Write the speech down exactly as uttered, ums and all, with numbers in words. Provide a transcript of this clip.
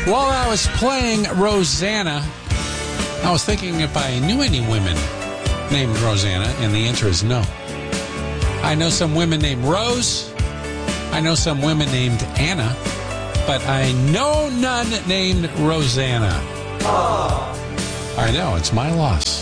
While I was playing Rosanna, I was thinking if I knew any women named Rosanna, and the answer is no. I know some women named Rose. I know some women named Anna, but I know none named Rosanna. Oh. I know, it's my loss.